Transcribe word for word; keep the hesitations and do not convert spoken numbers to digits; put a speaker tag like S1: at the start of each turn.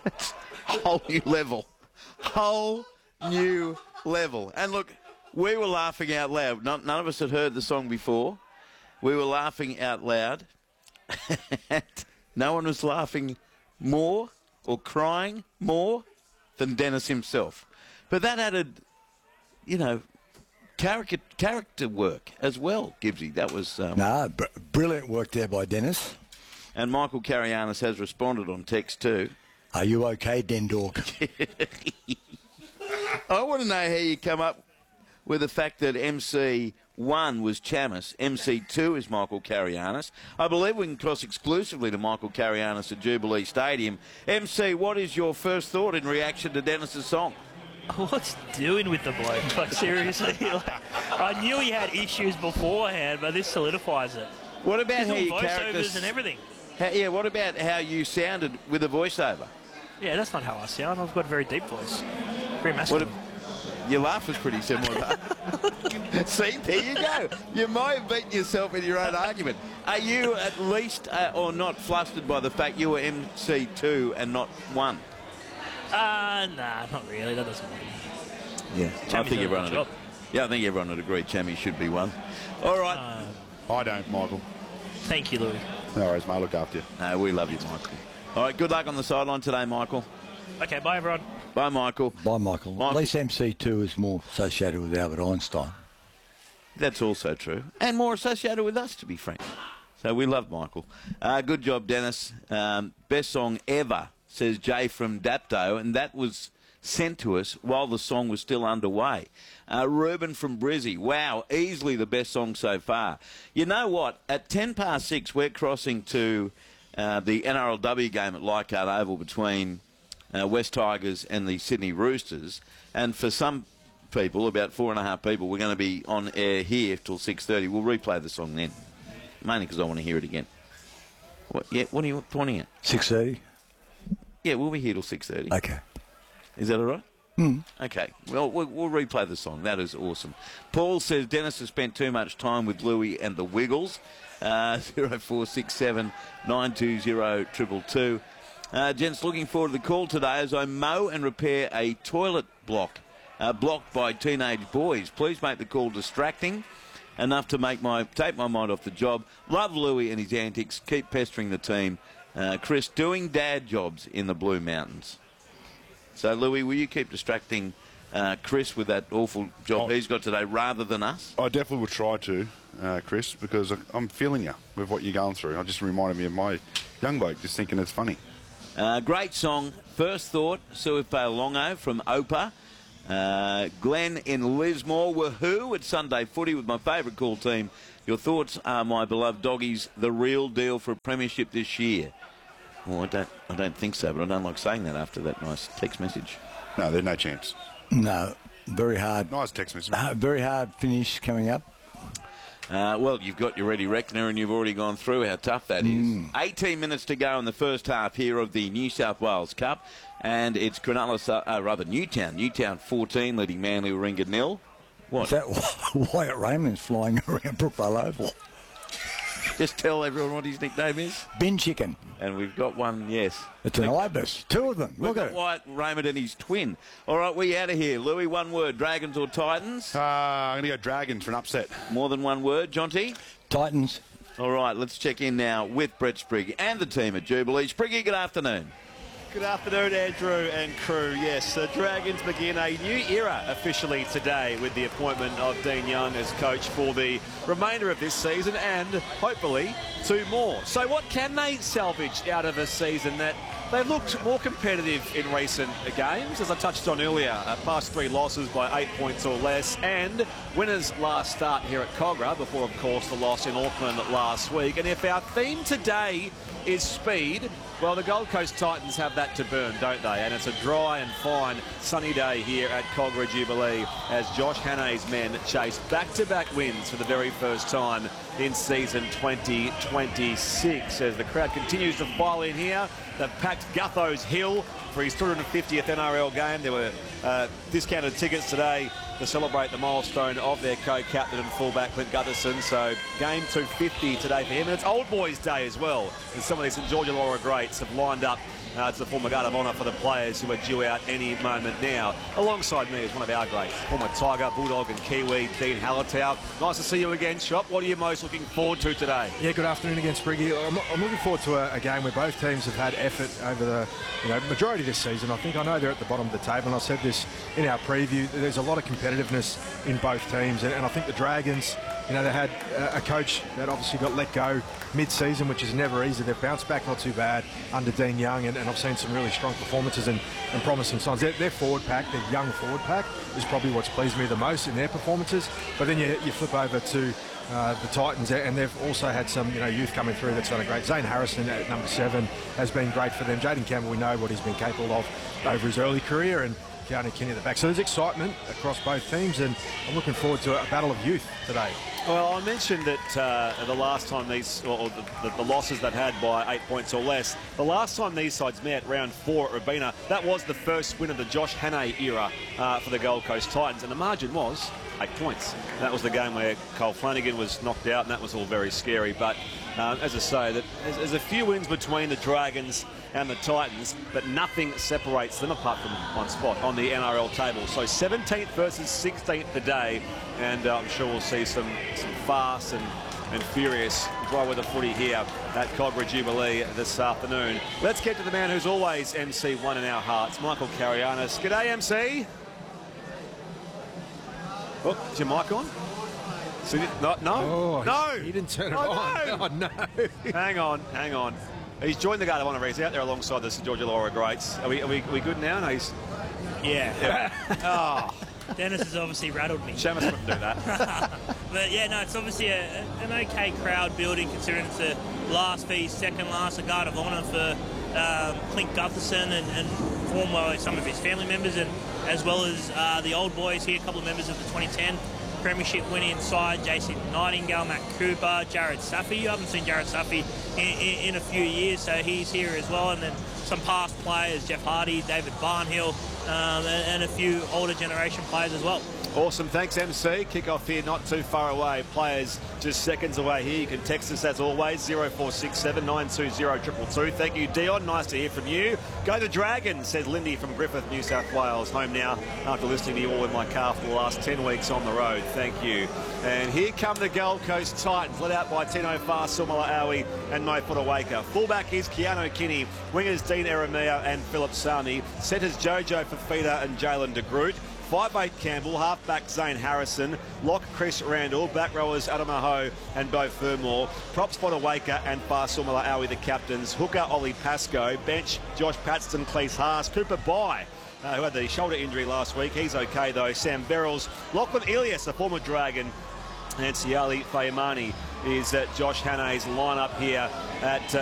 S1: It's a whole new level. Whole new level. And look, we were laughing out loud. None, none of us had heard the song before. We were laughing out loud. And no one was laughing more or crying more than Dennis himself. But that added, you know, character, character work as well, Gibbsy. That was... Um,
S2: no, br brilliant work there by Dennis.
S1: And Michael Carianis has responded on text too.
S2: Are you okay, Dendork?
S1: I want to know how you come up with the fact that M C one was Chamis, M C two is Michael Carianis. I believe we can cross exclusively to Michael Carianis at Jubilee Stadium. M C, what is your first thought in reaction to Dennis's song?
S3: What's doing with the bloke? Like, seriously? Like, I knew he had issues beforehand, but this solidifies it.
S1: What about
S3: He's
S1: how
S3: all
S1: your
S3: voiceovers
S1: characters...
S3: and everything.
S1: How, yeah, what about how you sounded with a voiceover?
S3: Yeah, that's not how I sound. I've got a very deep voice. Very masculine.
S1: What a, your laugh was pretty similar. See, there you go. You might have beaten yourself in your own argument. Are you at least uh, or not flustered by the fact you were M C two and not one?
S3: Uh, nah, not really. That doesn't matter.
S1: Yeah,
S3: Chammy's
S1: I think
S3: doing a
S1: everyone
S3: good
S1: would,
S3: job.
S1: yeah, I think everyone would agree Chammy should be one. All right.
S3: Uh,
S4: I don't, Michael.
S3: thank you, Louis.
S4: No worries, mate. Look after you.
S1: No, we love you, Michael. All right, good luck on the sideline today, Michael.
S3: Okay, bye, everyone.
S1: Bye, Michael.
S2: By Michael.
S1: Michael.
S2: At least M C two is more associated with Albert Einstein.
S1: That's also true. And more associated with us, to be frank. So we love Michael. Uh, good job, Dennis. Um, best song ever, says Jay from Dapto, and that was sent to us while the song was still underway. Uh, Ruben from Brizzy, wow, easily the best song so far. You know what? At ten past six, we're crossing to uh, the N R L W game at Leichhardt Oval between uh, West Tigers and the Sydney Roosters. And for some people, about four and a half people, we're going to be on air here till six thirty. We'll replay the song then, mainly because I want to hear it again. What, yeah, what are you pointing at?
S2: six thirty?
S1: Yeah, we'll be here till six thirty.
S2: Okay.
S1: Is that all right?
S2: Mm.
S1: Okay. Well, well, we'll replay the song. That is awesome. Paul says Dennis has spent too much time with Louis and the Wiggles. Uh, zero four six seven nine two zero two two two. Uh, gents, looking forward to the call today as I mow and repair a toilet block uh, blocked by teenage boys. Please make the call distracting enough to make my take my mind off the job. Love Louis and his antics. Keep pestering the team. Uh, Chris, doing dad jobs in the Blue Mountains. So, Louis, will you keep distracting uh, Chris with that awful job
S4: Oh.
S1: he's got today rather than us?
S4: I definitely will try to, uh, Chris, because I- I'm feeling you with what you're going through. I just reminded me of my young bloke just thinking it's funny.
S1: Uh, great song. First Thought, Suipa Longo from Opa. Uh, Glenn in Lismore. Woohoo at Sunday footy with my favourite call team. Your thoughts are, my beloved doggies, the real deal for a premiership this year? Well, I don't, I don't think so, but I don't like saying that after that nice text message.
S4: No, there's no chance.
S2: No, very hard.
S4: Nice text message.
S2: Uh, very hard finish coming up.
S1: Uh, well, you've got your Ready Reckoner and you've already gone through how tough that is. eighteen minutes to go in the first half here of the New South Wales Cup, and it's Cronulla, uh, rather Newtown. Newtown fourteen, leading Manly Warringah nil. What?
S2: Is that Wyatt Raymond's flying around Brookvale Oval?
S1: Just tell everyone what his nickname is.
S2: Bin chicken.
S1: And we've got one, yes.
S2: It's an ibis. Two of them.
S1: We've
S2: Look
S1: got
S2: at it.
S1: Wyatt Raymond and his twin. All right, we out of here. Louis, one word, Dragons or Titans?
S4: Uh, I'm going to go Dragons for an upset.
S1: More than one word, Jonty?
S2: Titans.
S1: All right, let's check in now with Brett Sprigg and the team at Jubilee. Spriggy, good afternoon.
S5: Good afternoon, Andrew and crew. Yes, the Dragons begin a new era officially today with the appointment of Dean Young as coach for the remainder of this season and hopefully two more. So what can they salvage out of a season that they've looked more competitive in recent games? As I touched on earlier, uh, past three losses by eight points or less, and winners last start here at Cogra before, of course, the loss in Auckland last week. And if our theme today is speed, well, the Gold Coast Titans have that to burn, don't they? And it's a dry and fine sunny day here at Cogra Jubilee as Josh Hannay's men chase back-to-back wins for the very first time in season twenty twenty-six. As the crowd continues to file in here, they've packed Gutho's Hill for his two hundred fiftieth N R L game. There were uh, discounted tickets today to celebrate the milestone of their co-captain and fullback Clint Gutherson. So game two fifty today for him, and it's Old Boys Day as well. And some of these St George Illawarra greats have lined up Uh, it's a former guard of honour for the players who are due out any moment now. Alongside me is one of our greats, former Tiger, Bulldog and Kiwi, Dean Hallertau. Nice to see you again, Shop. What are you most looking forward to today?
S6: Yeah, good afternoon again, Spriggy. I'm, I'm looking forward to a, a game where both teams have had effort over the you know, majority of this season. I think I know they're at the bottom of the table, and I said this in our preview. There's a lot of competitiveness in both teams, and, and I think the Dragons, you know, they had a, a coach that obviously got let go mid-season, which is never easy. They've bounced back not too bad under Dean Young, and, and I've seen some really strong performances and, and promising signs. Their, their forward pack, their young forward pack, is probably what's pleased me the most in their performances. But then you, you flip over to uh, the Titans, and they've also had some you know youth coming through that's done a great. Zane Harrison at number seven has been great for them. Jaden Campbell, we know what he's been capable of over his early career, and Keanu Kinney at the back. So there's excitement across both teams, and I'm looking forward to a battle of youth today.
S5: Well, I mentioned that uh, the last time these, or the, the, the losses they've had by eight points or less, the last time these sides met, round four at Robina, that was the first win of the Josh Hannay era uh, for the Gold Coast Titans, and the margin was eight points. That was the game where Cole Flanagan was knocked out, and that was all very scary. But um, as I say, that there's, there's a few wins between the Dragons and the Titans, but nothing separates them apart from one spot on the N R L table. So seventeenth versus sixteenth today, and uh, I'm sure we'll see some, some fast and, and furious dry weather footy here at Cogra Jubilee this afternoon. Let's get to the man who's always M C one in our hearts, Michael Carianis. G'day, M C. Oh, is your mic on? So, no, no,
S6: Oh,
S5: no.
S6: he didn't turn it
S5: Oh,
S6: on.
S5: no.
S6: Oh, no.
S5: Hang on, hang on. He's joined the Guard of Honour. He's out there alongside the St George Illawarra greats. Are we, are we, are we good now? No, he's...
S3: Yeah.
S5: Yeah. Oh,
S3: Dennis has obviously rattled me.
S5: Shamus wouldn't do that.
S3: But yeah, no, it's obviously a, an okay crowd building considering it's the last v second last, a guard of honour for um, Clint Gutherson and, and former some of his family members, and as well as uh, the old boys here, a couple of members of the twenty ten Premiership winning side, Jason Nightingale, Matt Cooper, Jared Saffy. You haven't seen Jared Saffy in, in, in a few years, so he's here as well. And then some past players, Jeff Hardy, David Barnhill, um, and, and a few older generation players as well.
S5: Awesome, thanks M C. Kick off here not too far away. Players just seconds away here. You can text us as always, zero four six seven, nine two zero, two two two. Thank you, Dion. Nice to hear from you. Go the Dragons, says Lindy from Griffith, New South Wales. Home now after listening to you all in my car for the last ten weeks on the road. Thank you. And here come the Gold Coast Titans, led out by Tino Farr, Sumala Awi and Mo Fodawaker. Fullback is Keanu Kinney. Wingers Dean Eremia and Philip Sami. Centres Jojo Fafita and Jalen de Groot. five eight Campbell, halfback Zane Harrison, lock Chris Randall, back rowers Adam Aho and Beau Fermor, props Fodawaker and Farsumala Awi the captains, hooker Ollie Pascoe, bench Josh Paxton, Cleese Haas, Cooper Bye, uh, who had the shoulder injury last week, he's okay though, Sam Verrills, Lachlan Elias, a former Dragon, and Siali Fayamani is uh, Josh Hannay's lineup here at uh,